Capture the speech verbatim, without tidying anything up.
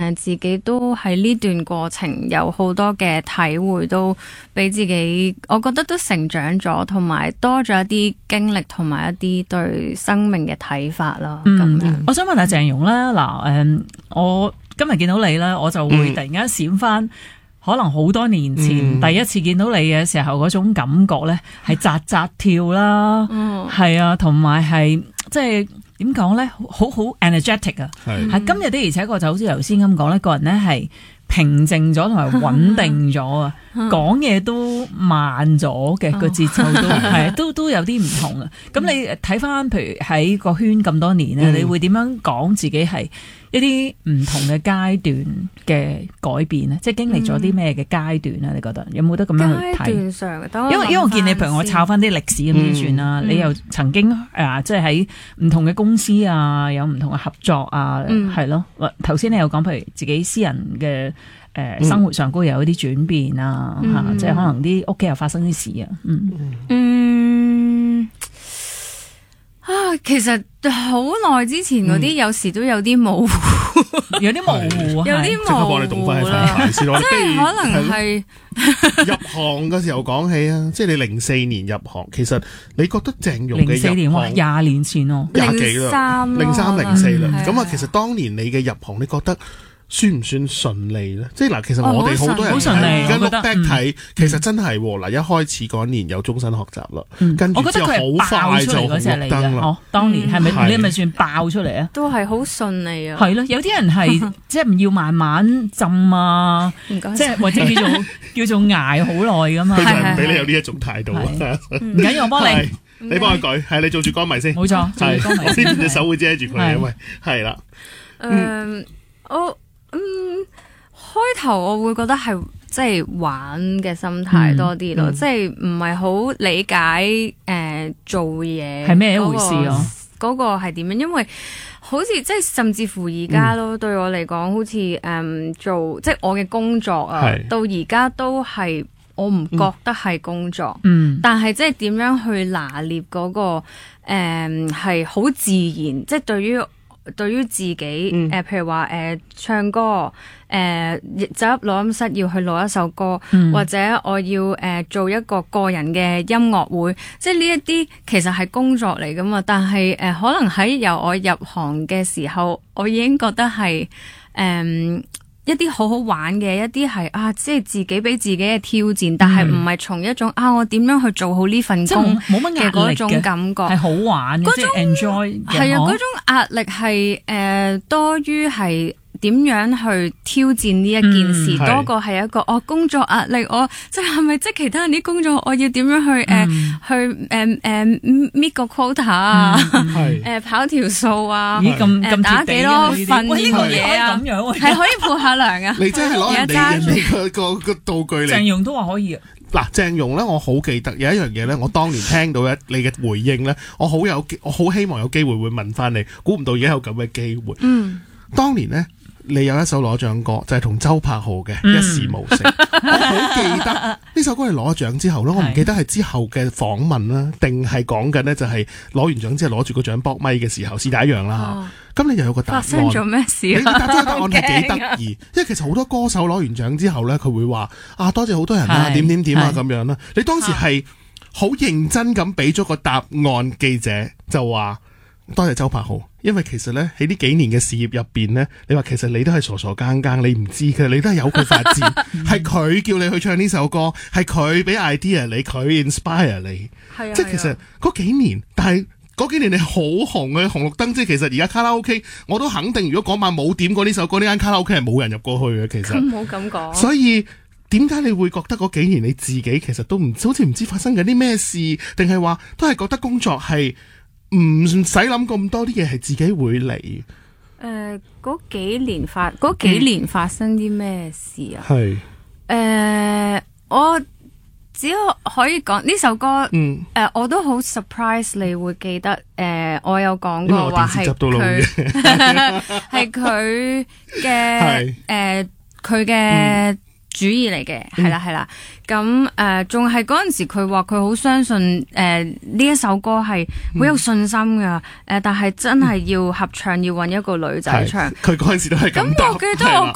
呃、自己都喺呢段過程有好多嘅體會，都俾自己我覺得都成長咗，同埋多咗一啲經歷同埋一啲對生命嘅睇法啦。咁、嗯、樣， 我想問下鄭融啦，嗱誒，我今日見到你咧，我就會突然間閃翻。可能好多年前、嗯、第一次見到你嘅時候嗰種感覺咧，係扎扎跳啦，係、嗯、啊，同埋係即係點講咧，好好 energetic 啊，係、嗯、今日的而且確就好似頭先咁講咧，個人咧係平靜咗同埋穩定咗啊，講嘢都慢咗嘅，個節奏都係都都有啲唔同啊。咁你睇翻譬如喺個圈咁多年咧、嗯，你會點樣講自己係一啲唔同嘅階段嘅改變咧？即係經歷咗啲咩嘅階段咧？你覺得有冇得咁樣去睇？階段上，因為因為我見你譬如我抄翻啲歷史咁先算啦、嗯，你又曾經誒即係喺唔同嘅公司啊，有唔同嘅合作啊，係、嗯、咯。頭先你有講譬如自己私人嘅。誒、呃、生活上高有一啲轉變啊，嚇、嗯，即係可能啲屋企又發生啲事啊，嗯嗯啊，其實好耐之前嗰啲有時都有啲模糊，嗯、有啲模糊，有啲模糊啦，即係可能係入行嘅時候講起啊，即係你零四年入行，其實你覺得鄭融嘅入行零四年哇，廿年前咯，廿幾啦，零三零四啦，咁啊，其實當年你嘅入行，你覺得算唔算順利咧？即係嗱，其實我哋好多人好順利，而家 look back 睇，其實真係嗱，一開始嗰年有終身學習啦，跟住之後好快就紅綠燈啦。哦，當年係咪你係咪算爆出嚟啊？都係好順利啊！係咯，有啲人係即係唔要慢慢浸啊，即係或者叫做叫做捱好耐噶嘛。佢就唔俾你有呢一種態度啊！唔緊要，我幫你，你幫佢舉，係你做住歌迷先，冇錯，係我先隻手會遮住佢，因為係啦。誒，我。嗯，開頭我會覺得係即係玩嘅心態多啲咯，嗯嗯、即係唔係好理解誒、呃、做嘢係咩一回事咯、啊？嗰、嗰個係點樣？因為好似即係甚至乎而家咯，對我嚟講，好似誒、嗯、做即係我嘅工作啊，到而家都係我唔覺得係工作，嗯，但係即係點樣去拿捏嗰、嗰個誒係好自然，即係對於。對於自己誒、嗯呃，譬如話誒、呃、唱歌，誒、呃、走入錄音室要去錄一首歌，嗯、或者我要誒、呃、做一個個人嘅音樂會，即係呢一啲其實係工作嚟噶嘛。但係誒、呃，可能喺由我入行嘅時候，我已經覺得係誒。呃一啲好好玩嘅，一啲係啊，即係自己俾自己嘅挑戰，但係唔係從一種啊，我點樣去做好呢份工嘅嗰種感覺，係好玩嘅，即係 enjoy。係啊，嗰種壓力係誒、呃、多於係點樣去挑戰呢一件事，嗯、多過係一個哦工作壓力，我即係咪即係其他人啲工作，我要點樣去誒、嗯呃、去誒誒搣個 quota 啊，誒、呃、跑條數啊，咦咁咁打幾多份呢個嘢啊，係可以潑下涼啊！你真係攞人哋人哋個個個道具嚟。鄭融都話可以啊。嗱，鄭融咧，我好記得有一樣嘢咧，我當年聽到一你嘅回應咧，我好有我好希望有機會會問翻你，估唔到而家有咁嘅機會。嗯，當年咧。你有一首攞獎歌就係、是、同周柏豪嘅、嗯、一事無成，我好記得呢首歌係攞咗獎之後咧，我唔記得係之後嘅訪問啦，定係講緊呢就係攞完獎之後攞住個獎卜咪嘅時候是第一樣啦嚇。咁、哦、你又有個答案，發生咗咩事、啊？你答咗個答案係幾得意，因為其實好多歌手攞完獎之後咧，佢會話啊多謝好多人啊點點點啊咁樣啦。你當時係好認真咁俾咗個答案，記者就話。多謝周柏豪，因為其實咧喺呢幾年嘅事業入邊咧，你話其實你都係傻傻更更，你唔知嘅，你都係由佢發展，係佢叫你去唱呢首歌，係佢俾 idea 你，佢 inspire 你，係啊，即係其實嗰幾年，但係嗰幾年你好紅嘅紅綠燈，即係其實而家卡拉 OK， 我都肯定，如果嗰晚冇點過呢首歌，呢間卡拉 OK 係冇人入過去嘅，其實咁冇咁講，所以點解你會覺得嗰幾年你自己其實都唔好似唔知發生緊啲咩事，定係話都係覺得工作係？唔使諗咁多，啲嘢係自己會嚟。誒、呃，嗰幾年發嗰幾年發生啲咩事啊？係誒、呃，我只可以講呢首歌。嗯，誒、呃，我都好 surprise 你會記得。誒、呃，我有講過話係佢係佢嘅誒，佢嘅。主意嚟嘅，係啦係啦，咁誒仲係嗰陣時佢話佢好相信誒呢、呃、一首歌係好有信心噶，誒、嗯呃、但係真係要合唱、嗯、要搵一個女仔唱，佢嗰陣時都係咁。咁我記得我